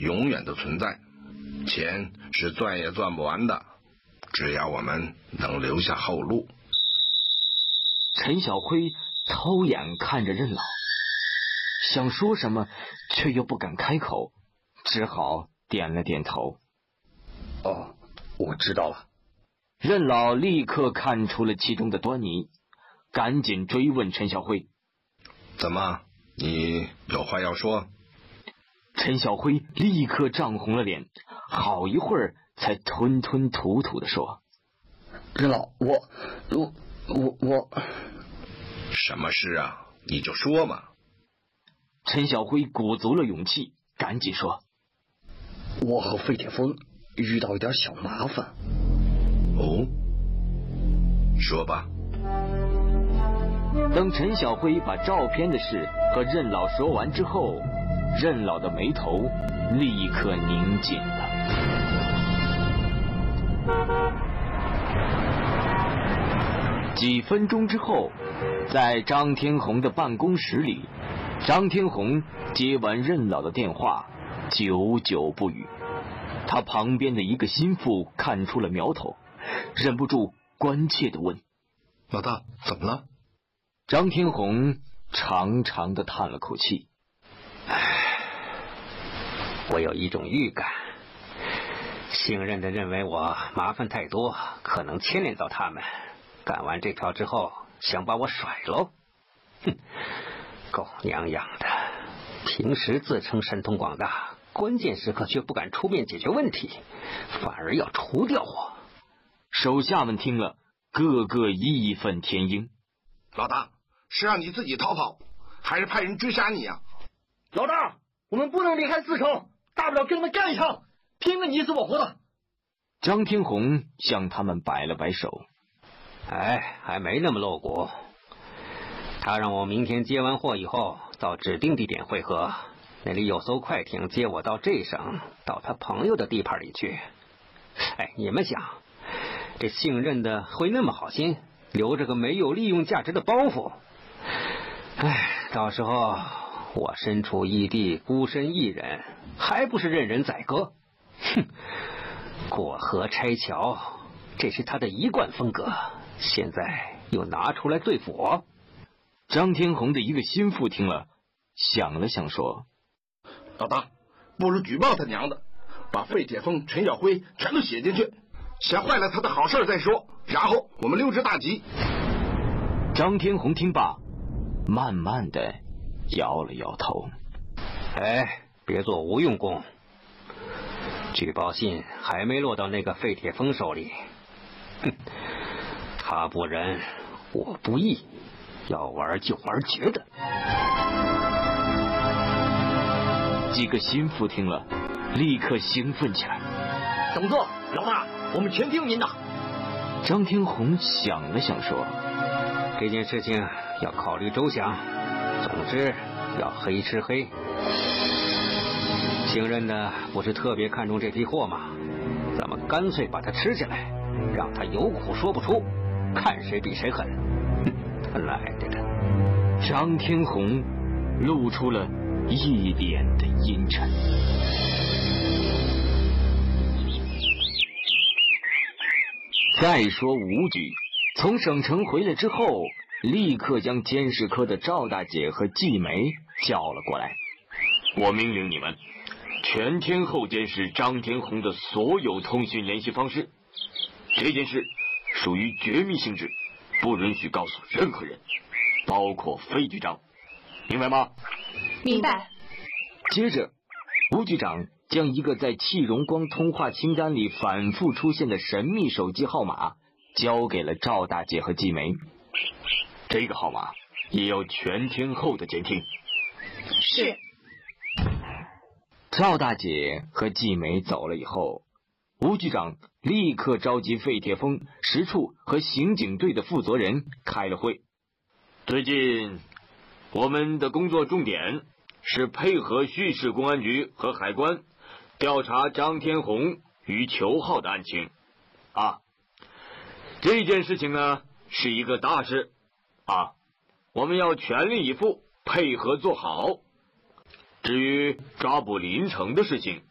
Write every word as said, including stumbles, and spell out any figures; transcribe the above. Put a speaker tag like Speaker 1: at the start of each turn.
Speaker 1: 永远的存在，钱是赚也赚不完的，只要我们能留下后路。
Speaker 2: 陈小辉偷眼看着任老，想说什么却又不敢开口，只好点了点头。
Speaker 3: 哦，我知道了。
Speaker 2: 任老立刻看出了其中的端倪，赶紧追问陈小辉：
Speaker 1: 怎么，你有话要说？
Speaker 2: 陈小辉立刻涨红了脸，好一会儿才吞吞吐吐地说：
Speaker 3: 任老，我我我我
Speaker 1: 什么事啊？你就说嘛。
Speaker 2: 陈小辉鼓足了勇气，赶紧说：
Speaker 3: 我和费铁峰遇到一点小麻烦。
Speaker 1: 哦，说吧。
Speaker 2: 等陈小辉把照片的事和任老说完之后，任老的眉头立刻拧紧了。几分钟之后，在张天红的办公室里，张天红接完任老的电话，久久不语。他旁边的一个心腹看出了苗头，忍不住关切地问：
Speaker 1: 老大，怎么了？
Speaker 2: 张天红长长的叹了口气：
Speaker 4: 唉，我有一种预感，信任的认为我麻烦太多，可能牵连到他们，干完这票之后想把我甩喽。哼，狗娘养的，平时自称神通广大，关键时刻却不敢出面解决问题，反而要除掉我。
Speaker 2: 手下们听了，个个义愤填膺。
Speaker 1: 老大，是让你自己逃跑，还是派人追杀你啊？
Speaker 3: 老大，我们不能离开四城，大不了跟他们干一场，拼个你死我活的。
Speaker 2: 张天红向他们摆了摆手：
Speaker 4: 哎，还没那么露骨。他让我明天接完货以后到指定地点汇合，那里有艘快艇接我到这省，到他朋友的地盘里去。哎，你们想，这信任的会那么好心，留着个没有利用价值的包袱？哎，到时候我身处异地，孤身一人，还不是任人宰割？哼，过河拆桥，这是他的一贯风格，现在又拿出来对付我。
Speaker 2: 张天红的一个心腹听了，想了想说：
Speaker 1: 老大，不如举报他娘的，把费铁峰、陈小辉全都写进去，先坏了他的好事再说，然后我们溜之大吉。
Speaker 2: 张天红听罢，慢慢的摇了摇头：
Speaker 4: 哎，别做无用功。举报信还没落到那个费铁峰手里，哼，他不仁，我不义，要玩就玩绝的。
Speaker 2: 几个心腹听了，立刻兴奋起来：
Speaker 3: 怎么做？老大，我们全听您的。
Speaker 2: 张天红想了想说：
Speaker 4: 这件事情要考虑周详，总之要黑吃黑。信任的不是特别看重这批货吗？咱们干脆把它吃下来，让他有苦说不出，看谁比谁狠。哼，他来的了。
Speaker 2: 张天红露出了一脸的阴沉。再说吴局从省城回来之后，立刻将监视科的赵大姐和季梅叫了过来。我命令你们全天候监视张天红的所有通讯联系方式，这件事属于绝密性质，不允许告诉任何人，包括费局长，明白吗？
Speaker 5: 明白。
Speaker 2: 接着吴局长将一个在戚荣光通话清单里反复出现的神秘手机号码交给了赵大姐和季梅，这个号码也要全天候的监听。
Speaker 5: 是。
Speaker 2: 赵大姐和季梅走了以后，吴局长立刻召集费铁峰、石处和刑警队的负责人开了会。最近我们的工作重点是配合叙市公安局和海关调查张天红与裘浩的案情啊，这件事情呢是一个大事啊，我们要全力以赴配合做好。至于抓捕林城的事情，